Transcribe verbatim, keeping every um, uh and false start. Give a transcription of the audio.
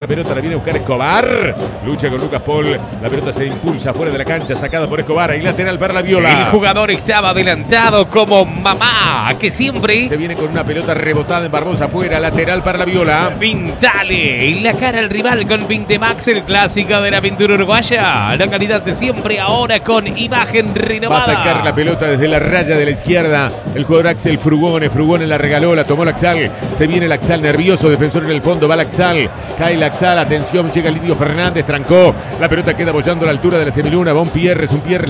pelota la viene a buscar Escobar. Lucha con Lucas Paul. La pelota se impulsa fuera de la cancha, sacada por Escobar. Y lateral para la Viola. El jugador estaba adelantado como mamá, que siempre se viene con una pelota rebotada en Barbosa afuera. Lateral para la Viola. Pintale y la cara al rival con Pintemax, el clásico de la pintura uruguaya. La calidad de siempre, ahora con imagen renovada. Va a sacar la pelota desde la raya de la izquierda. El jugador Axel Frugone. Frugone la regaló, la tomó Laxal. Se viene Laxal nervioso, defensor en el fondo. Va Laxal. Cae Laxal. Atención, llega Lidio Fernández. Trancó. La pelota queda bollando a la altura de la semiluna. Va un Pierres, un Pierres.